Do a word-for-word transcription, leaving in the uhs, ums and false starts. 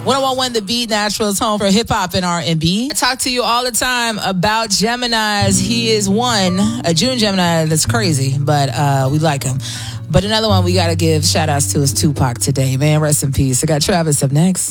one oh one point one The Beat, Nashville's home for hip-hop and R and B. I talk to you all the time about Geminis. He is one, a June Gemini that's crazy, but uh, we like him. But another one we got to give shout-outs to is Tupac today, man. Rest in peace. I got Travis up next.